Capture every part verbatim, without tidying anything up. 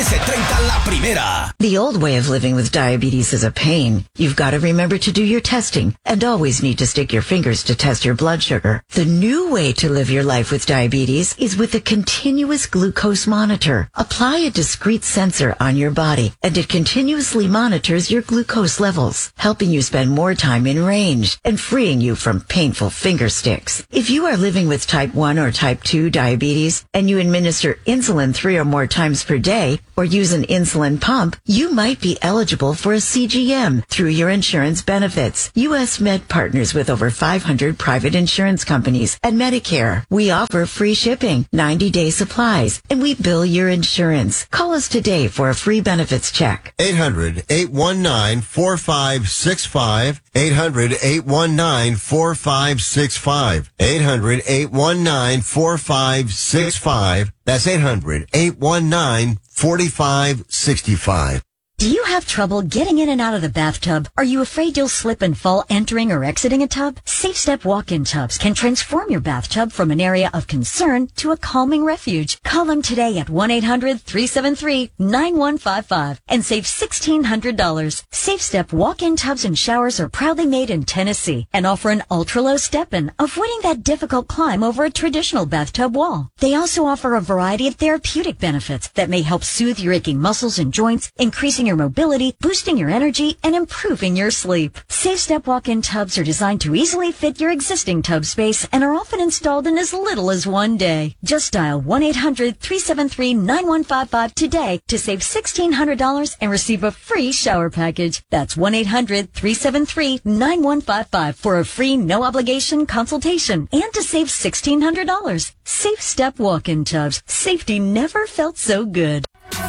trece treinta la primera. The old way of living with diabetes is a pain. You've got to remember to do your testing and always need to stick your fingers to test your blood sugar. The new way to live your life with diabetes is with a continuous glucose monitor. Apply a discrete sensor on your body and it continuously monitors your glucose levels, helping you spend more time in range and freeing you from painful finger sticks. If you are living with type one or type two diabetes and you administer insulin three or more times per day or use an insulin pump, you might be eligible for a C G M through your insurance benefits. U S Med partners with over five hundred private insurance companies and Medicare. We offer free shipping, ninety day supplies, and we bill your insurance. Call us today for a free benefits check. eight hundred, eight one nine, four five six five. eight hundred, eight one nine, four five six five. eight hundred, eight one nine, four five six five. That's eight hundred, eight one nine, four five six five. Do you have trouble getting in and out of the bathtub? Are you afraid you'll slip and fall entering or exiting a tub? Safe Step walk-in tubs can transform your bathtub from an area of concern to a calming refuge. Call them today at one eight hundred, three seven three, nine one five five and save sixteen hundred dollars. Safe Step walk-in tubs and showers are proudly made in Tennessee and offer an ultra-low step-in, avoiding that difficult climb over a traditional bathtub wall. They also offer a variety of therapeutic benefits that may help soothe your aching muscles and joints, increasing your mobility, boosting your energy, and improving your sleep. Safe Step walk-in tubs are designed to easily fit your existing tub space and are often installed in as little as one day. Just dial one eight hundred, three seven three, nine one five five today to save sixteen hundred dollars and receive a free shower package. That's one eight hundred, three seven three, nine one five five for a free no-obligation consultation and to save sixteen hundred dollars. Safe Step walk-in tubs. Safety never felt so good.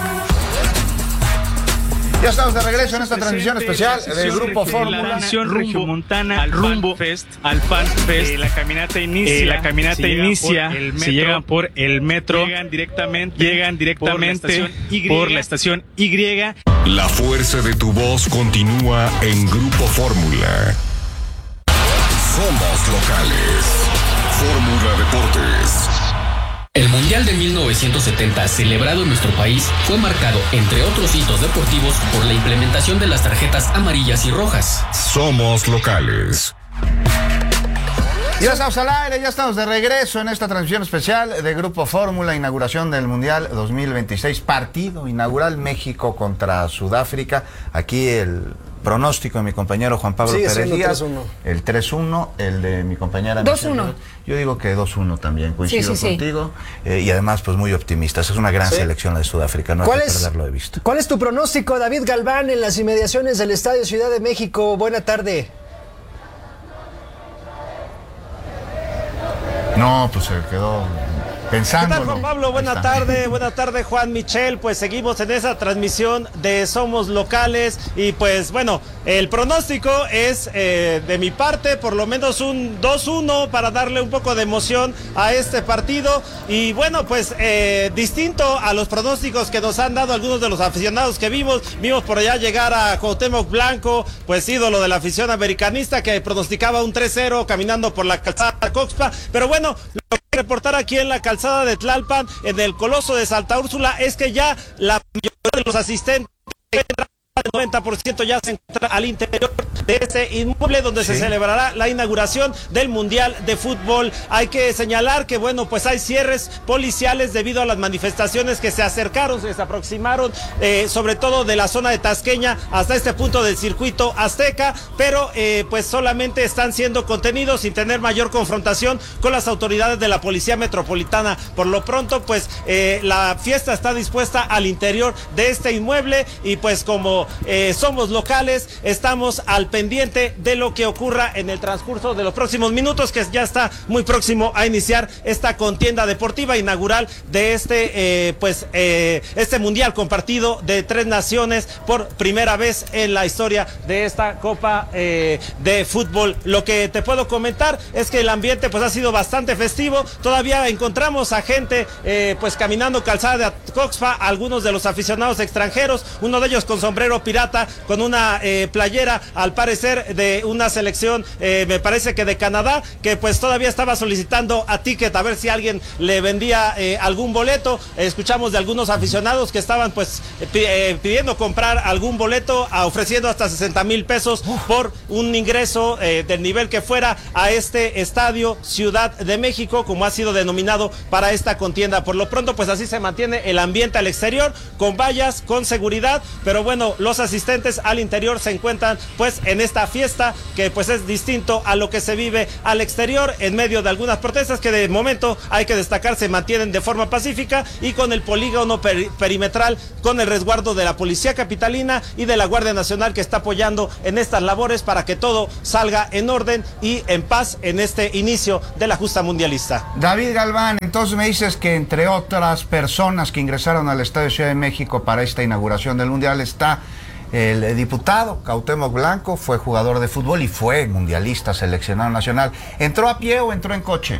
Ya estamos de regreso en esta transmisión especial del Grupo Fórmula. Rumbo Montana, rumbo al Fan Fest. Eh, la caminata inicia. Eh, la caminata inicia. Se llegan por el metro. Llegan directamente. Llegan directamente por la estación Y. La fuerza de tu voz continúa en Grupo Fórmula. Somos locales. Fórmula Deportes. El Mundial de mil novecientos setenta, celebrado en nuestro país, fue marcado, entre otros hitos deportivos, por la implementación de las tarjetas amarillas y rojas. Somos locales. Ya estamos al aire, ya estamos de regreso en esta transmisión especial de Grupo Fórmula, inauguración del Mundial dos mil veintiséis, partido inaugural México contra Sudáfrica. Aquí el pronóstico de mi compañero Juan Pablo Sigue Pérez Díaz, tres uno. el tres uno, el de mi compañera dos uno. Yo digo que dos uno también, coincido sí, sí, contigo, sí. Eh, y además pues muy optimistas, es una gran sí. selección la de Sudáfrica, no hay que perderlo de vista. ¿Cuál es tu pronóstico, David Galván, en las inmediaciones del Estadio Ciudad de México? Buena tarde. No, pues se quedó pensando. ¿Qué tal, Juan Pablo? Buena tarde, buena tarde, Juan Michel. Pues seguimos en esa transmisión de Somos Locales y pues bueno, el pronóstico es eh, de mi parte por lo menos un dos uno para darle un poco de emoción a este partido y bueno, pues eh, distinto a los pronósticos que nos han dado algunos de los aficionados que vimos, vimos por allá llegar a Cuauhtémoc Blanco, pues ídolo de la afición americanista que pronosticaba un tres cero caminando por la calzada de Coxpa, pero bueno, lo que reportar aquí en la calzada de Tlalpan, en el Coloso de Santa Úrsula, es que ya la mayoría de los asistentes, el noventa por ciento ya se encuentra al interior de ese inmueble donde sí. se celebrará la inauguración del Mundial de Fútbol. Hay que señalar que bueno, pues hay cierres policiales debido a las manifestaciones que se acercaron, se aproximaron, eh, sobre todo de la zona de Tasqueña hasta este punto del circuito azteca, pero eh, pues solamente están siendo contenidos sin tener mayor confrontación con las autoridades de la Policía Metropolitana. Por lo pronto, pues eh, la fiesta está dispuesta al interior de este inmueble y pues como Eh, somos locales, estamos al pendiente de lo que ocurra en el transcurso de los próximos minutos, que ya está muy próximo a iniciar esta contienda deportiva inaugural de este eh, pues eh, este mundial compartido de tres naciones por primera vez en la historia de esta Copa eh, de Fútbol. Lo que te puedo comentar es que el ambiente pues ha sido bastante festivo, todavía encontramos a gente eh, pues caminando calzada de Coxpa, algunos de los aficionados extranjeros, uno de ellos con sombrero estilo pirata, con una eh, playera, al parecer, de una selección, eh, me parece que de Canadá, que pues todavía estaba solicitando a Ticket a ver si alguien le vendía eh, algún boleto. Eh, escuchamos de algunos aficionados que estaban pues eh, pidiendo comprar algún boleto, a, ofreciendo hasta sesenta mil pesos por un ingreso eh, del nivel que fuera a este estadio Ciudad de México, como ha sido denominado para esta contienda. Por lo pronto, pues así se mantiene el ambiente al exterior, con vallas, con seguridad, pero bueno, los asistentes al interior se encuentran pues en esta fiesta que pues es distinto a lo que se vive al exterior, en medio de algunas protestas que de momento, hay que destacar, se mantienen de forma pacífica y con el polígono per perimetral, con el resguardo de la Policía Capitalina y de la Guardia Nacional, que está apoyando en estas labores para que todo salga en orden y en paz en este inicio de la justa mundialista. David Galván, entonces me dices que entre otras personas que ingresaron al Estadio Ciudad de México para esta inauguración del Mundial está el diputado Cuauhtémoc Blanco, fue jugador de fútbol y fue mundialista, seleccionado nacional. ¿Entró a pie o entró en coche?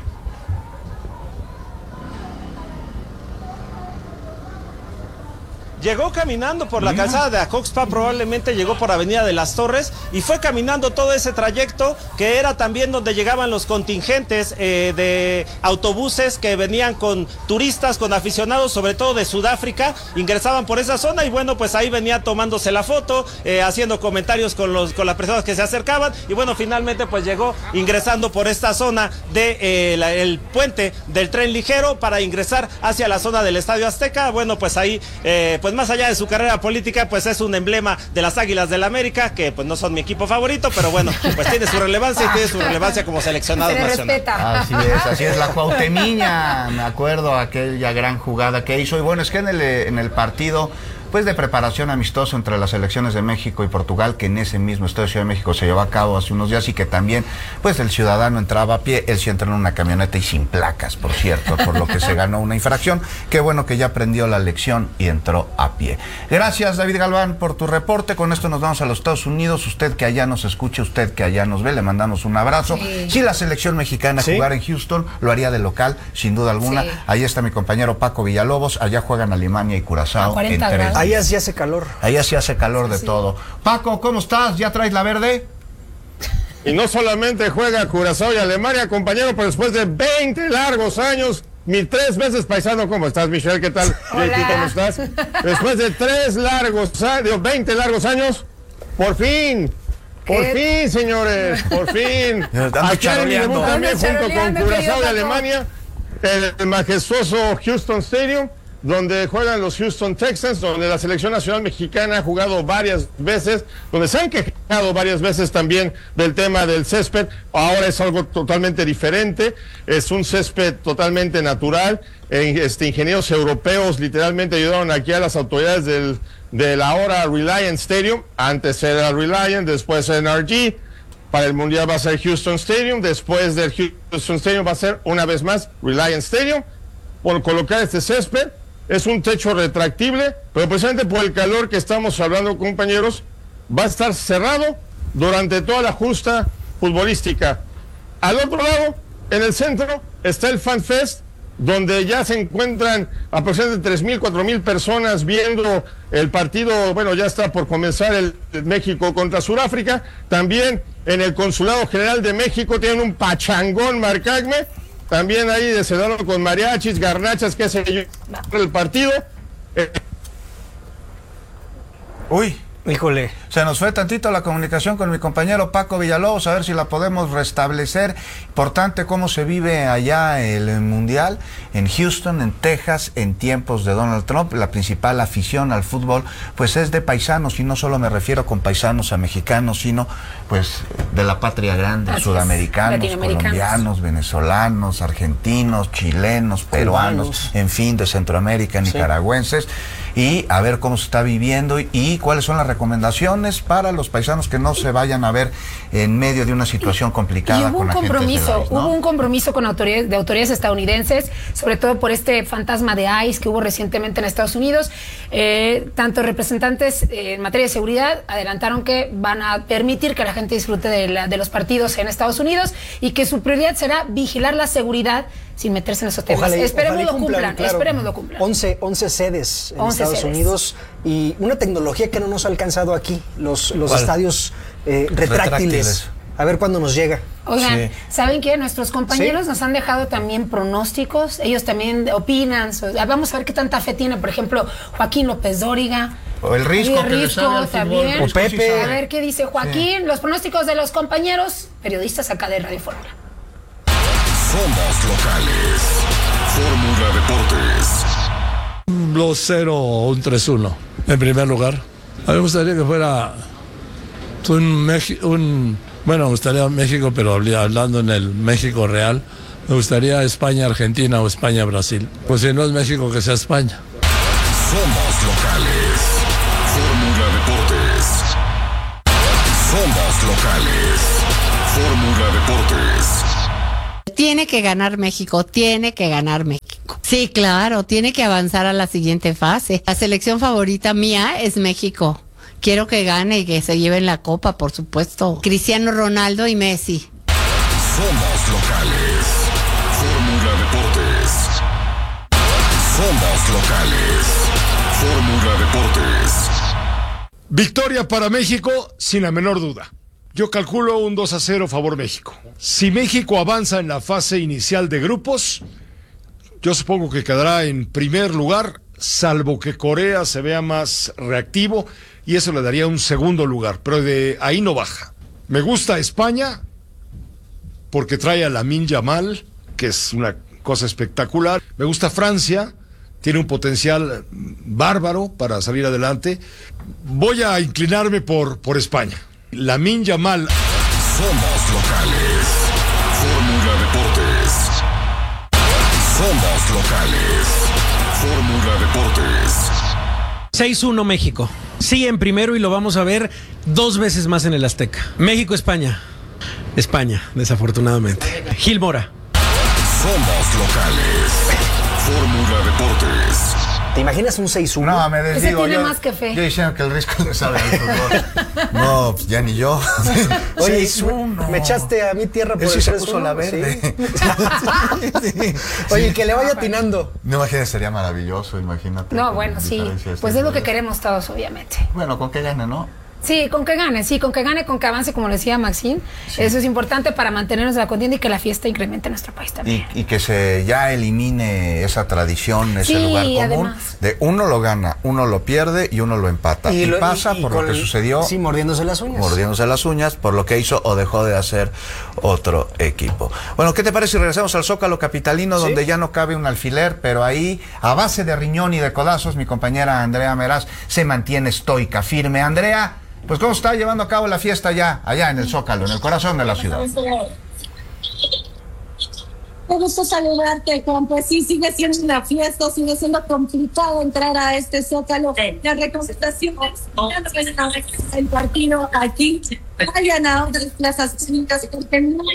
Llegó caminando por la calzada de Acoxpa, probablemente llegó por Avenida de las Torres y fue caminando todo ese trayecto, que era también donde llegaban los contingentes eh, de autobuses que venían con turistas, con aficionados, sobre todo de Sudáfrica, ingresaban por esa zona y bueno, pues ahí venía tomándose la foto, eh, haciendo comentarios con, los, con las personas que se acercaban y bueno, finalmente pues llegó ingresando por esta zona del de, eh, el puente del tren ligero para ingresar hacia la zona del Estadio Azteca. Bueno, pues ahí eh, pues más allá de su carrera política, pues es un emblema de las Águilas del la América, que pues no son mi equipo favorito, pero bueno, pues tiene su relevancia y tiene su relevancia como seleccionado Se le nacional. respeta. Así es, así es, la Cuauhtemiña, me acuerdo aquella gran jugada que hizo, y bueno, es que en el, en el partido pues de preparación amistoso entre las selecciones de México y Portugal, que en ese mismo Estadio Ciudad de México se llevó a cabo hace unos días, y que también pues el ciudadano entraba a pie, él sí entró en una camioneta y sin placas, por cierto, por lo que se ganó una infracción. Qué bueno que ya aprendió la lección y entró a pie. Gracias, David Galván, por tu reporte. Con esto nos vamos a los Estados Unidos. Usted que allá nos escuche, usted que allá nos ve, le mandamos un abrazo. Sí. Si la selección mexicana ¿Sí? jugara en Houston, lo haría de local, sin duda alguna. Sí. Ahí está mi compañero Paco Villalobos, allá juegan Alemania y Curazao en tres. Ahí así hace calor. Ahí así hace calor de sí. todo. Paco, ¿cómo estás? ¿Ya traes la verde? Y no solamente juega Curazao y Alemania, compañero, pero después de veinte largos años, mi tres veces paisano, ¿cómo estás, Michelle? ¿Qué tal? Hola. ¿Cómo estás? Después de tres largos años, veinte largos años, por fin, por ¿Qué? fin, señores, por fin. Aquí hay mi debut también junto con Curazao de Alemania, el, el majestuoso Houston Stadium, donde juegan los Houston Texans, donde la selección nacional mexicana ha jugado varias veces, donde se han quejado varias veces también del tema del césped. Ahora es algo totalmente diferente, es un césped totalmente natural. Este, ingenieros europeos literalmente ayudaron aquí a las autoridades del, del ahora Reliant Stadium. Antes era Reliant, después N R G. Para el Mundial va a ser Houston Stadium, después del Houston Stadium va a ser una vez más Reliant Stadium, por colocar este césped. Es un techo retractible, pero precisamente por el calor que estamos hablando, compañeros, va a estar cerrado durante toda la justa futbolística. Al otro lado, en el centro, está el Fan Fest, donde ya se encuentran aproximadamente tres mil, cuatro mil personas viendo el partido. Bueno, ya está por comenzar el México contra Sudáfrica. También en el Consulado General de México tienen un pachangón, marcadme. También ahí de Sedano con mariachis, garnachas, qué sé yo, el partido. Eh. Uy, híjole. Se nos fue tantito la comunicación con mi compañero Paco Villalobos, a ver si la podemos restablecer. Importante cómo se vive allá el Mundial, en Houston, en Texas, en tiempos de Donald Trump. La principal afición al fútbol, pues es de paisanos, y no solo me refiero con paisanos a mexicanos, sino pues de la patria grande, Así sudamericanos, colombianos, venezolanos, argentinos, chilenos, peruanos, Cubanos. En fin, de Centroamérica, nicaragüenses. Sí. Y a ver cómo se está viviendo y, y cuáles son las recomendaciones para los paisanos que no se vayan a ver en medio de una situación complicada. Y hubo con un compromiso, país, ¿no? hubo un compromiso con autoridades, de autoridades estadounidenses, sobre todo por este fantasma de ICE que hubo recientemente en Estados Unidos. Eh, tanto representantes eh, en materia de seguridad adelantaron que van a permitir que la gente disfrute de, la, de los partidos en Estados Unidos y que su prioridad será vigilar la seguridad sin meterse en esos temas. Ojalá, esperemos ojalá lo cumplan, cumplan, claro. esperemos lo cumplan. once, once sedes en once Estados sedes. Unidos y una tecnología que no nos ha alcanzado aquí, los, los ¿Cuál? estadios eh, retráctiles. Retráctiles. A ver cuándo nos llega. Oigan, Sí. ¿saben qué? Nuestros compañeros ¿Sí? nos han dejado también pronósticos, ellos también opinan, so- vamos a ver qué tanta fe tiene, por ejemplo, Joaquín López Dóriga. O el Risco, Oye, que le sabe al también. fútbol. O Pepe. A ver qué dice Joaquín, los pronósticos de los compañeros periodistas acá de Radio Fórmula. Somos locales. Fórmula Deportes. Un dos cero o un tres uno, en primer lugar. A mí me gustaría que fuera un, Meji- un bueno, me gustaría México, pero habl- hablando en el México real, me gustaría España-Argentina o España-Brasil. Pues si no es México, que sea España. Somos locales. Fórmula Deportes. Somos locales. Fórmula Deportes. Tiene que ganar México, tiene que ganar México. Sí, claro, tiene que avanzar a la siguiente fase. La selección favorita mía es México. Quiero que gane y que se lleven la copa, por supuesto. Cristiano Ronaldo y Messi. Somos locales. Fórmula Deportes. Somos locales. Fórmula Deportes. Victoria para México, sin la menor duda. Yo calculo un dos a cero favor México. Si México avanza en la fase inicial de grupos, yo supongo que quedará en primer lugar, salvo que Corea se vea más reactivo, y eso le daría un segundo lugar, pero de ahí no baja. Me gusta España, porque trae a Lamine Yamal, que es una cosa espectacular. Me gusta Francia, tiene un potencial bárbaro para salir adelante. Voy a inclinarme por, por España. Lamine Yamal. Somos locales. Fórmula Deportes. Somos locales. Fórmula Deportes. seis uno México. Sí, en primero y lo vamos a ver dos veces más en el Azteca. México-España. España, desafortunadamente. Gil Mora. Somos locales. Fórmula Deportes. ¿Te imaginas un seis uno? No, me Ese desdigo. tiene Yo, más que fe. yo diciendo que el Risco le sabe al fútbol. No, pues ya ni yo. Oye, seis uno. me echaste a mi tierra por Él sí el se tres uno, puso la verde. sí. Sí. Oye, que le vaya atinando. No, imagínate, sería maravilloso, imagínate. No, con bueno, sí, diferencias pues de es lo que nivel. queremos todos, obviamente. Bueno, con que gane, ¿no? Sí, con que gane, sí, con que gane, con que avance, como le decía Maxine. Sí. Eso es importante para mantenernos en la contienda y que la fiesta incremente en nuestro país también. Y, y que se ya elimine esa tradición, ese sí, lugar común además. de uno lo gana, uno lo pierde y uno lo empata. Y, y lo, pasa y, y por lo que el, sucedió. Sí, mordiéndose las uñas. Mordiéndose las uñas por lo que hizo o dejó de hacer otro equipo. Bueno, ¿qué te parece si regresamos al Zócalo capitalino, ¿sí? Donde ya no cabe un alfiler, pero ahí, a base de riñón y de codazos, mi compañera Andrea Meraz se mantiene estoica, firme. Andrea, pues ¿cómo está llevando a cabo la fiesta ya, allá en el Zócalo, en el corazón de la ciudad? Qué gusto saludarte, Juan. Pues sí, sigue siendo una fiesta, sigue siendo complicado entrar a este Zócalo. La recomendación es ya no ven a el partido aquí, vayan a otras plazas públicas porque no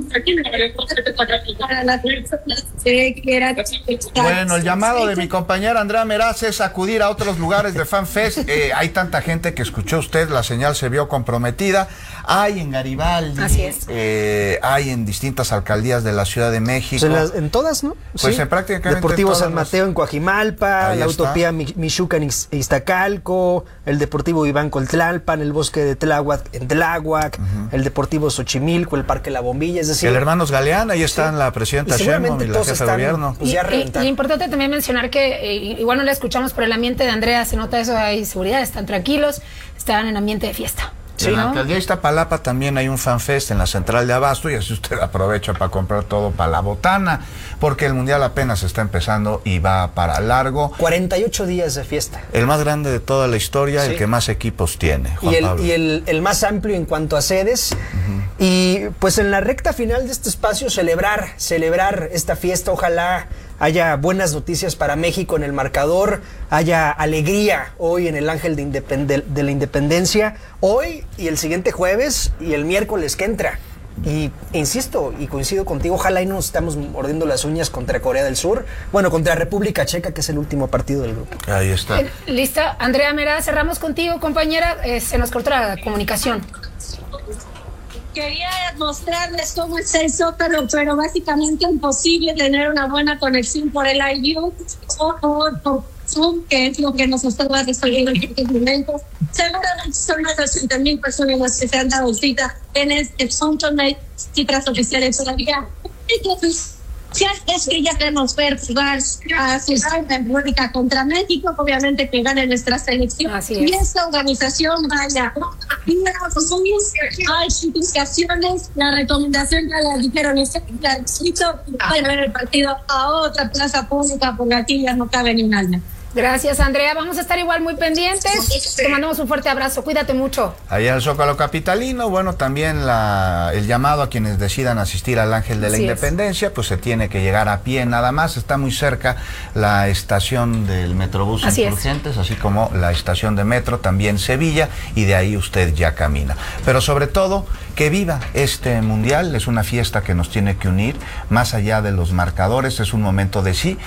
para las personas que quieran. Bueno, el llamado de mi compañera Andrea Meraz es acudir a otros lugares de FanFest. Eh, hay tanta gente que escuchó usted, la señal se vio comprometida. Hay en Garibaldi, así es. Eh, hay en distintas alcaldías de la Ciudad de México. Pues en, las, en todas, ¿no? Pues sí. en prácticamente Deportivo San las... Mateo en Coajimalpa, ahí la está. Utopía Michuca en Iztacalco, el Deportivo Vivanco en Tlalpan, el Bosque de Tláhuac en Tláhuac, uh-huh. el Deportivo Xochimilco, el Parque La Bombilla, es decir... El Hermanos Galeán, ahí están sí. la presidenta Sheinbaum y la jefa de gobierno. Pues ya y, y, y importante también mencionar que, eh, igual no la escuchamos, pero el ambiente de Andrea se nota eso, hay seguridad, están tranquilos, están en ambiente de fiesta. Sí, en la alcaldía de Iztapalapa también hay un fanfest en la central de Abasto y así usted aprovecha para comprar todo para la botana, porque el mundial apenas está empezando y va para largo. cuarenta y ocho días de fiesta. El más grande de toda la historia, sí. El que más equipos tiene, Juan y el, Pablo. Y el, el más amplio en cuanto a sedes. Uh-huh. Y pues en la recta final de este espacio celebrar, celebrar esta fiesta, ojalá haya buenas noticias para México en el marcador, haya alegría hoy en el Ángel de, Independ- de la Independencia, hoy y el siguiente jueves y el miércoles que entra. Y insisto, y coincido contigo, ojalá y no nos estamos mordiendo las uñas contra Corea del Sur, bueno, contra República Checa, que es el último partido del grupo. Ahí está. Eh, Lista, Andrea Meraz, cerramos contigo, compañera, eh, se nos cortó la comunicación. Quería mostrarles cómo es el Zócalo, pero básicamente imposible tener una buena conexión por el iView o por, por Zoom, que es lo que nos estaba resolviendo en estos momentos. Seguramente son más de ochenta mil personas las que se han dado cita en este punto, no hay cifras oficiales todavía. Entonces, si es que ya queremos ver jugar a Ciudad República contra México, obviamente que gane nuestra selección. Así es. Y esta organización vaya hay implicaciones, la recomendación ya la dijeron, la distrito, para ver el partido a otra plaza pública, porque aquí ya no cabe ni un alma. Gracias, Andrea. Vamos a estar igual muy pendientes. Te mandamos un fuerte abrazo. Cuídate mucho. Allá el Zócalo capitalino, bueno, también la, el llamado a quienes decidan asistir al Ángel de la Así Independencia, es. pues se tiene que llegar a pie nada más. Está muy cerca la estación del Metrobús Así Insurgentes, es. así como la estación de metro, también Sevilla, y de ahí usted ya camina. Pero sobre todo, que viva este Mundial. Es una fiesta que nos tiene que unir, más allá de los marcadores. Es un momento de sí